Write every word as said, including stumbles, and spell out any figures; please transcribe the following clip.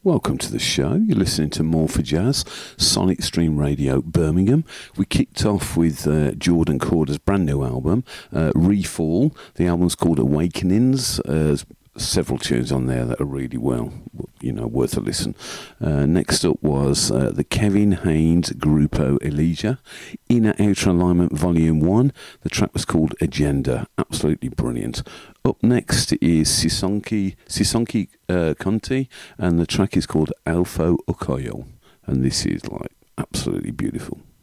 Welcome to the show. You're listening to More for Jazz, Sonic Stream Radio, Birmingham. We kicked off with uh, Jordan Corder's brand new album, uh, Refall. The album's called Awakenings. Uh, several tunes on there that are really well, you know, worth a listen. Uh, next up was uh, the Kevin Haynes Grupo Elijah, Inner Outer Alignment Volume one. The track was called Agenda. Absolutely brilliant. Up next is Sisonki, Sisonki uh, Conti, and the track is called Alpha Okoyo. And this is like absolutely beautiful.